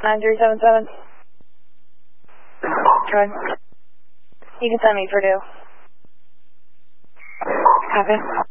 9377. Good. You can send me Purdue. Copy.